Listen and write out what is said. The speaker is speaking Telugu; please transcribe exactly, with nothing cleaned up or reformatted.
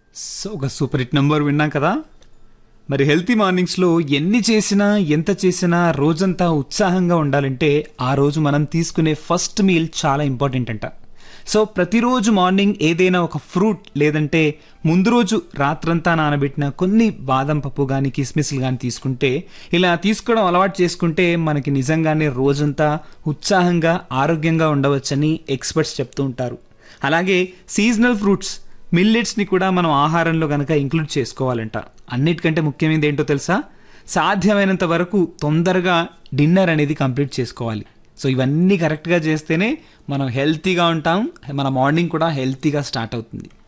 సో ఒక సూపర్ హిట్ నెంబర్ విన్నాం కదా. మరి హెల్తీ మార్నింగ్స్లో ఎన్ని చేసినా ఎంత చేసినా రోజంతా ఉత్సాహంగా ఉండాలంటే ఆ రోజు మనం తీసుకునే ఫస్ట్ మీల్ చాలా ఇంపార్టెంట్ అంట. సో ప్రతిరోజు మార్నింగ్ ఏదైనా ఒక ఫ్రూట్ లేదంటే ముందు రోజు రాత్రంతా నానబెట్టిన కొన్ని బాదం పప్పు కానీ కిస్మిస్లు కానీ తీసుకుంటే, ఇలా తీసుకోవడం అలవాటు చేసుకుంటే మనకి నిజంగానే రోజంతా ఉత్సాహంగా ఆరోగ్యంగా ఉండవచ్చని ఎక్స్పర్ట్స్ చెప్తూ ఉంటారు. అలాగే సీజనల్ ఫ్రూట్స్ మిల్లెట్స్ని కూడా మనం ఆహారంలో కనుక ఇంక్లూడ్ చేసుకోవాలంట. అన్నిటికంటే ముఖ్యమైనది ఏంటో తెలుసా, సాధ్యమైనంత వరకు తొందరగా డిన్నర్ అనేది కంప్లీట్ చేసుకోవాలి. సో ఇవన్నీ కరెక్ట్గా చేస్తేనే మనం హెల్తీగా ఉంటాం, మన మార్నింగ్ కూడా హెల్తీగా స్టార్ట్ అవుతుంది.